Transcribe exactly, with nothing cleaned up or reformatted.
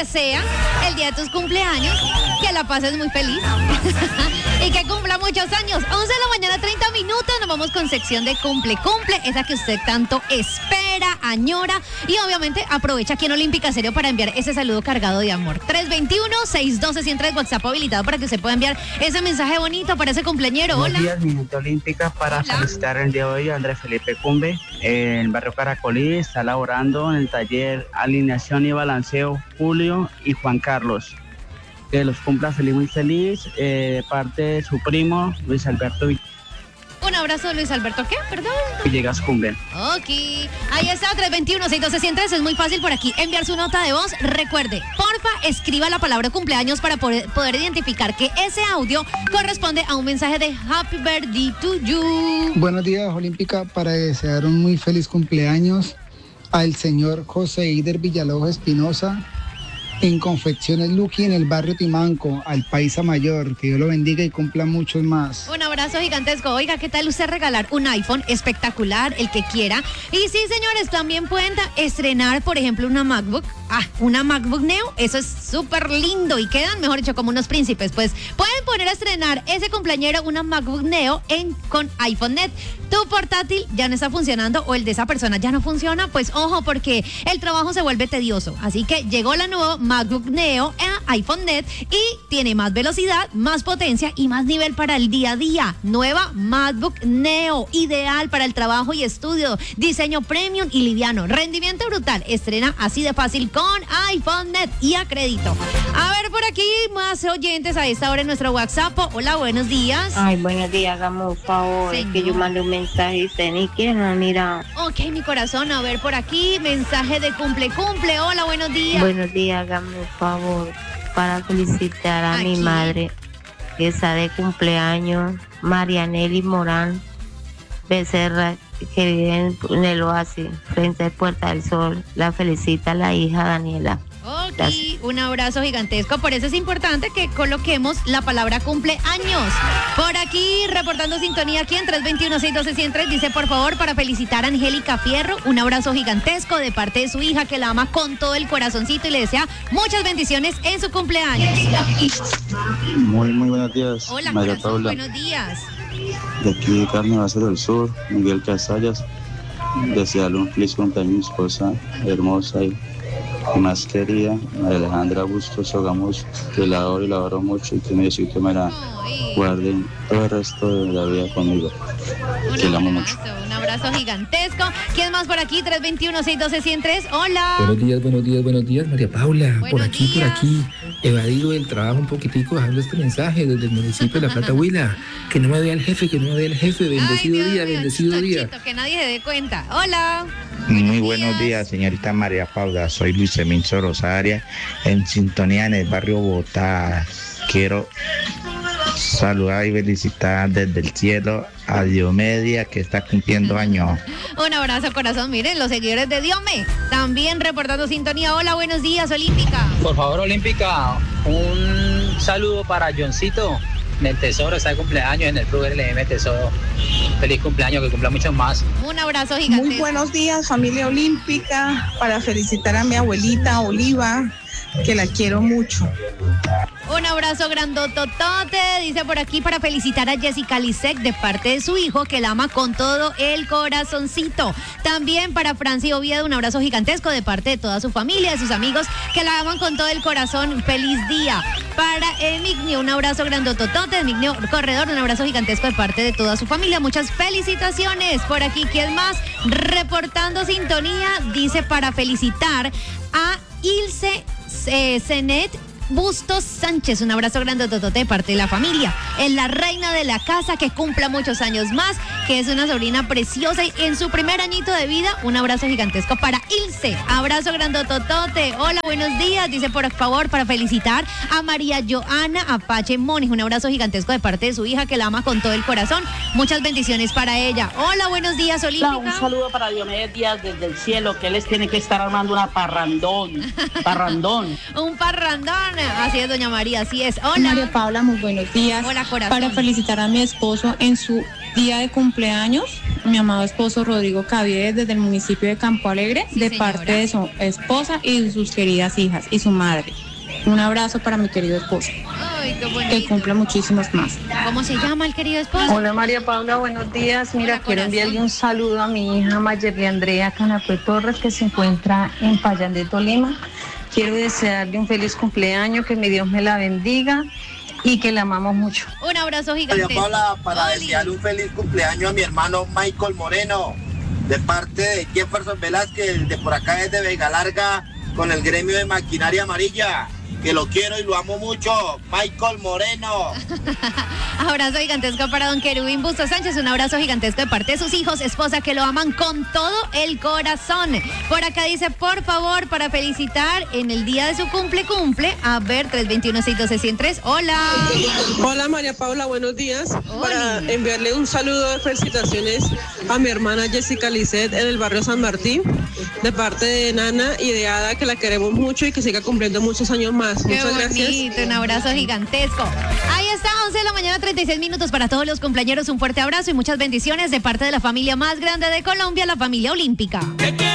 sea el día de tus cumpleaños, que la pases muy feliz y que cumpla muchos años. once de la mañana, treinta minutos, nos vamos con sección de cumple, cumple, esa que usted tanto espera, añora y obviamente aprovecha aquí en Olímpica Serio para enviar ese saludo cargado de amor. tres veintiuno, seiscientos doce, ciento tres, WhatsApp habilitado para que usted pueda enviar ese mensaje bonito para ese cumpleañero. Hola. Buenos días, mi gente olímpica, para Hola. felicitar el día de hoy a Andrés Felipe Cumbe, en el barrio Caracolí, está laborando en el taller Alineación y Balanceo Julio y Juan Carlos. Que los cumpla feliz, muy feliz, eh, de parte de su primo Luis Alberto Un abrazo, Luis Alberto, ¿qué? Perdón. Villegas Cumbe. Ok, ahí está, tres veintiuno, seiscientos doce, ciento tres, es muy fácil por aquí enviar su nota de voz. Recuerde, porfa, escriba la palabra cumpleaños para poder, poder identificar que ese audio corresponde a un mensaje de Happy Birthday to you. Buenos días, Olímpica, para desear un muy feliz cumpleaños al señor José Ider Villalobos Espinosa, en Confecciones Lucky, en el barrio Timanco, al Paisa Mayor. Que Dios lo bendiga y cumpla muchos más. Un abrazo gigantesco. Oiga, ¿qué tal usted regalar un iPhone espectacular, el que quiera? Y sí, señores, también pueden estrenar, por ejemplo, una MacBook. Ah, una MacBook Neo, eso es súper lindo y quedan, mejor dicho, como unos príncipes. Pues pueden poner a estrenar ese cumpleañero una MacBook Neo en, con iPhone.net. Tu portátil ya no está funcionando o el de esa persona ya no funciona, pues ojo, porque el trabajo se vuelve tedioso. Así que llegó la nueva MacBook Neo a iPhone.net y tiene más velocidad, más potencia y más nivel para el día a día. Nueva MacBook Neo, ideal para el trabajo y estudio. Diseño premium y liviano. Rendimiento brutal. Estrena así de fácil con iPhone.net y a crédito. A ver, por aquí más oyentes a esta hora en nuestro WhatsApp. Hola, buenos días. Ay, buenos días, hagamos un favor. Señor. Que yo mandé un mensaje y usted ni quién no mira. Ok, mi corazón, a ver por aquí, mensaje de cumple, cumple. Hola, buenos días. Buenos días, hágame un favor para felicitar a Aquí. mi madre que está de cumpleaños, Marianelli Morán Becerra, que vive en, en el Oasis, frente a Puerta del Sol. La felicita la hija Daniela. Ok, Gracias. un abrazo gigantesco. Por eso es importante que coloquemos la palabra cumpleaños. Por aquí, reportando sintonía aquí en tres veintiuno, seiscientos doce, ciento tres, dice, por favor, para felicitar a Angélica Fierro, un abrazo gigantesco de parte de su hija, que la ama con todo el corazoncito y le desea muchas bendiciones en su cumpleaños. Muy, muy buenos días, Hola, María corazón, Paula. buenos días. De aquí de Carne Bacero del Sur, Miguel Casallas. Desearle un feliz cumpleaños a mi esposa hermosa y, y más querida, María Alejandra Bustos Sogamos, que la adoro y la adoro mucho y que me dice que me la Ay. guarden todo el resto de la vida conmigo. Un Que la amo mucho. abrazo, un abrazo gigantesco. ¿Quién más por aquí? tres veintiuno, seiscientos doce, ciento tres. Hola. Buenos días, buenos días, buenos días, María Paula. Buenos por aquí, días. por aquí. Evadido del trabajo un poquitico, dejando este mensaje desde el municipio de La Plata, Huila. Que no me vea el jefe, que no me vea el jefe. Bendecido Ay, Dios día, mío, bendecido chito, día. chito, que nadie se dé cuenta. Hola. Muy buenos días, señorita María Paula. Soy Luis Eminso Rosaria, en sintonía en el barrio Bogotá. Quiero saludar y felicitar desde el cielo a Diomedia, que está cumpliendo años. Un abrazo, corazón. Miren, los seguidores de Diome también reportando sintonía. Hola, buenos días, Olímpica. Por favor, Olímpica, un saludo para Johncito del Tesoro, está de cumpleaños en el Club L M Tesoro. Feliz cumpleaños, que cumpla muchos más. Un abrazo gigante. Muy buenos días, familia olímpica, para felicitar a mi abuelita Oliva, que la quiero mucho. Un abrazo grandototote, dice por aquí, para felicitar a Jessica Lisek de parte de su hijo, que la ama con todo el corazoncito. También para Franci Oviedo, un abrazo gigantesco de parte de toda su familia, de sus amigos, que la aman con todo el corazón. Feliz día. Para Emignio, un abrazo grandototote, Emignio Corredor, un abrazo gigantesco de parte de toda su familia. Muchas felicitaciones. Por aquí, ¿quién más? Reportando sintonía, dice para felicitar a Ilse eh, Zenet Bustos Sánchez, un abrazo grande de parte de la familia. Es la reina de la casa, que cumpla muchos años más, que es una sobrina preciosa y en su primer añito de vida, un abrazo gigantesco para Ilse. Abrazo grandototote. Hola, buenos días. Dice por favor para felicitar a María Joana Apache Moniz, un abrazo gigantesco de parte de su hija, que la ama con todo el corazón. Muchas bendiciones para ella. Hola, buenos días, Olímpica. Un saludo para Diomedes Díaz desde el cielo, que les tiene que estar armando una parrandón, parrandón. Un parrandón. Así es, doña María, así es. Hola. María Paula, muy buenos días. Hola, corazón. Para felicitar a mi esposo en su día de cumpleaños, mi amado esposo Rodrigo Caviedes, desde el municipio de Campo Alegre, Sí, de señora. parte de su esposa y de sus queridas hijas y su madre. Un abrazo para mi querido esposo, Ay, qué que bonito. cumpla muchísimos más. ¿Cómo se llama el querido esposo? Hola María Paula, buenos días. Mira, Hola, quiero corazón. enviarle un saludo a mi hija Mayerly Andrea Canapé Torres, que se encuentra en Payán de Tolima. Quiero desearle un feliz cumpleaños, que mi Dios me la bendiga y que la amamos mucho. Un abrazo María gigantesco. Paula, para Oli. desearle un feliz cumpleaños a mi hermano Michael Moreno, de parte de Jefferson Velázquez, de por acá desde Vega Larga, con el gremio de maquinaria amarilla, que lo quiero y lo amo mucho, Michael Moreno. Abrazo gigantesco para don Querubín Bustos Sánchez. Un abrazo gigantesco de parte de sus hijos, esposa, que lo aman con todo el corazón. Por acá dice, por favor, para felicitar en el día de su cumple, cumple, a ver, tres dos uno, seis uno seis cero tres. Hola. Hola María Paula, buenos días. Para enviarle un saludo de felicitaciones a mi hermana Jessica Lisset en el barrio San Martín, de parte de Nana y de Ada, que la queremos mucho y que siga cumpliendo muchos años más. Qué Muchas gracias. bonito, un abrazo gigantesco. Ahí está, once de la mañana, treinta y seis minutos para todos los cumpleaños. Un fuerte abrazo y muchas bendiciones de parte de la familia más grande de Colombia, la familia olímpica.